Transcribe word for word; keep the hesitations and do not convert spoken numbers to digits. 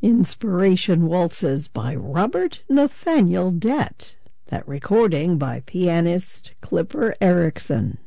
Inspiration Waltzes by Robert Nathaniel Dett. That recording by pianist Clipper Erickson.